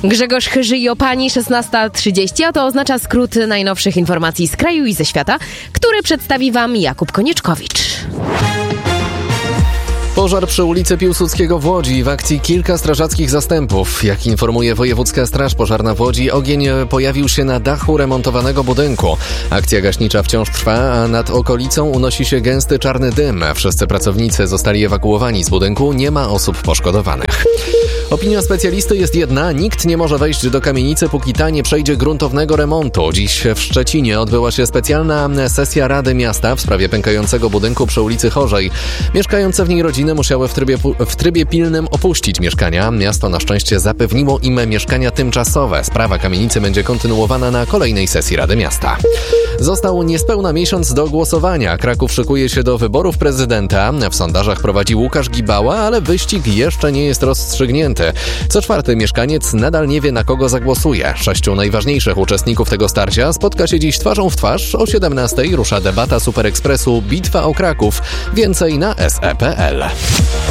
Grzegorz Chyży i Opani, 16:30, a to oznacza skrót najnowszych informacji z kraju i ze świata, który przedstawi Wam Jakub Konieczkowicz. Pożar przy ulicy Piłsudskiego w Łodzi. W akcji kilka strażackich zastępów. Jak informuje Wojewódzka Straż Pożarna w Łodzi, ogień pojawił się na dachu remontowanego budynku. Akcja gaśnicza wciąż trwa, a nad okolicą unosi się gęsty czarny dym. Wszyscy pracownicy zostali ewakuowani z budynku. Nie ma osób poszkodowanych. Opinia specjalisty jest jedna. Nikt nie może wejść do kamienicy, póki ta nie przejdzie gruntownego remontu. Dziś w Szczecinie odbyła się specjalna sesja Rady Miasta w sprawie pękającego budynku przy ulicy Chorzej. Mieszkające w niej rodziny musiały w trybie pilnym opuścić mieszkania. Miasto na szczęście zapewniło im mieszkania tymczasowe. Sprawa kamienicy będzie kontynuowana na kolejnej sesji Rady Miasta. Został niespełna miesiąc do głosowania. Kraków szykuje się do wyborów prezydenta. W sondażach prowadzi Łukasz Gibała, ale wyścig jeszcze nie jest rozstrzygnięty. Co czwarty mieszkaniec nadal nie wie, na kogo zagłosuje. 6 najważniejszych uczestników tego starcia spotka się dziś twarzą w twarz. O 17:00 rusza debata Super Expressu Bitwa o Kraków. Więcej na se.pl.